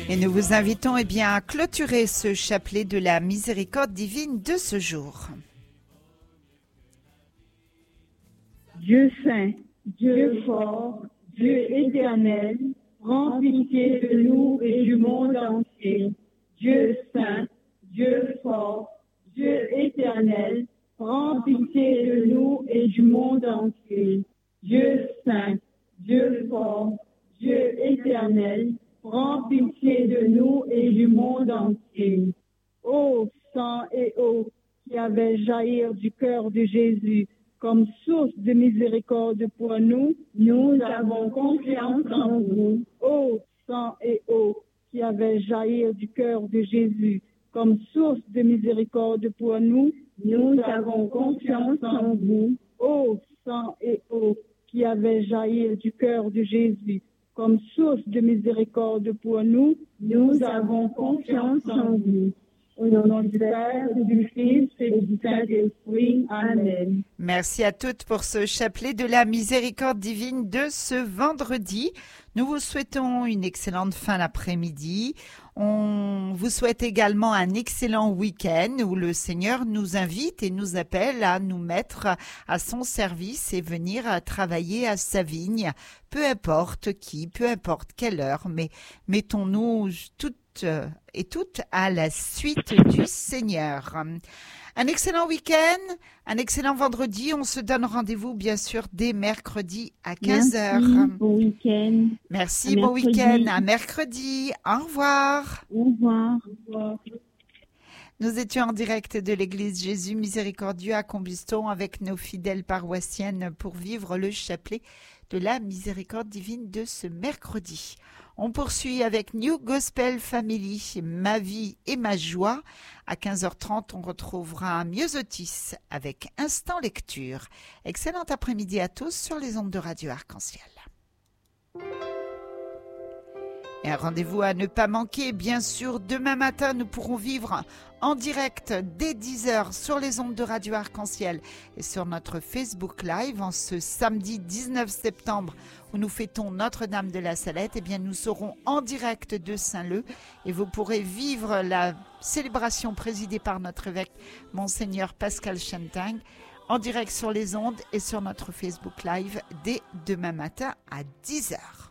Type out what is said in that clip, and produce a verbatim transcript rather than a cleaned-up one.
Et nous vous invitons eh bien, à clôturer ce chapelet de la miséricorde divine de ce jour. Dieu saint, Dieu fort, Dieu éternel, prends pitié de nous et du monde entier. Dieu saint, Dieu fort, Dieu éternel, prends pitié de nous et du monde entier. Dieu saint, Dieu fort, Dieu éternel, prends pitié de nous et du monde entier. Ô sang et eau qui avait jailli du cœur de Jésus comme source de miséricorde pour nous, nous avons confiance en vous. Ô sang et eau qui avait jailli du cœur de Jésus comme source de miséricorde pour nous, nous avons confiance en vous. Ô sang et eau qui avait jailli du cœur de Jésus comme source de miséricorde pour nous, nous avons confiance en vous. Au nom du Père, du Fils et du Saint-Esprit. Amen. Merci à toutes pour ce chapelet de la miséricorde divine de ce vendredi. Nous vous souhaitons une excellente fin d'après-midi. On vous souhaite également un excellent week-end où le Seigneur nous invite et nous appelle à nous mettre à son service et venir travailler à sa vigne. Peu importe qui, peu importe quelle heure, mais mettons-nous toutes et toutes à la suite du Seigneur. Un excellent week-end, un excellent vendredi. On se donne rendez-vous bien sûr dès mercredi à quinze heures. Merci, bon week-end. Merci, à bon mercredi. week-end. À mercredi. Au revoir. Au revoir. Au revoir. Nous étions en direct de l'église Jésus Miséricordieux à Combuston avec nos fidèles paroissiennes pour vivre le chapelet de la miséricorde divine de ce mercredi. On poursuit avec New Gospel Family, Ma vie et ma joie. À quinze heures trente, on retrouvera Myosotis avec Instant Lecture. Excellent après-midi à tous sur les ondes de Radio Arc-en-Ciel. Et un rendez-vous à ne pas manquer, bien sûr, demain matin, nous pourrons vivre en direct dès dix heures sur les ondes de Radio Arc-en-Ciel et sur notre Facebook Live en ce samedi dix-neuf septembre où nous fêtons Notre-Dame de la Salette. Eh bien, nous serons en direct de Saint-Leu et vous pourrez vivre la célébration présidée par notre évêque, Monseigneur Pascal Chanting, en direct sur les ondes et sur notre Facebook Live dès demain matin à dix heures.